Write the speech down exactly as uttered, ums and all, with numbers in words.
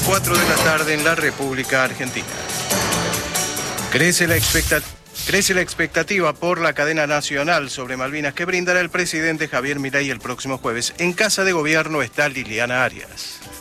cuatro de la tarde en la República Argentina. Crece la expectativa. Crece la expectativa por la cadena nacional sobre Malvinas que brindará el presidente Javier Milei el próximo jueves. En Casa de Gobierno está Liliana Arias.